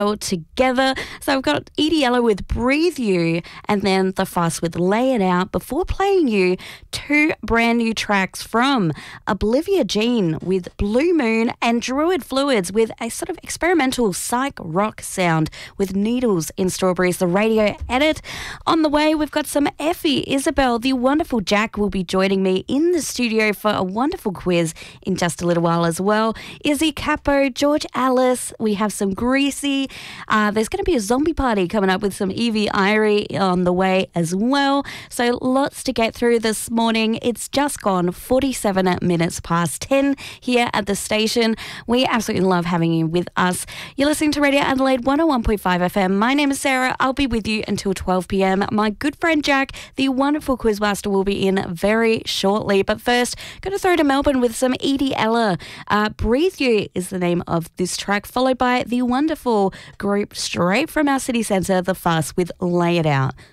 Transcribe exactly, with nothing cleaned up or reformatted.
all together. So I've got Edie Ella with Breathe You and then The Fuss with Lay It Out before playing you two brand new tracks from Oblivia Jean with Blue Moon and Druid Fluids with a sort of experimental psych rock sound with Needles in Strawberries, the radio edit. On the way, we've got some Effie, Isabel, the wonderful Jack will be joining me in the studio for a wonderful quiz in just a little while as well. Izzy Capo, George Alice, we have some Greasy. Uh, there's going to be a zombie party coming up with some Evie Irie on the way as well. So lots to get through this morning. It's just gone forty-seven minutes past ten here at the station. We absolutely love having you with us. You're listening to Radio Adelaide one oh one point five F M. My name is Sarah. I'll be with you until twelve p m. My good friend Jack, the wonderful Quizmaster, will be in very shortly. But first, going to throw to Melbourne with some Edie Ella. Uh, Breathe You is the name of this track, followed by the wonderful group straight from our city centre, The Fuss, with Lay It Out.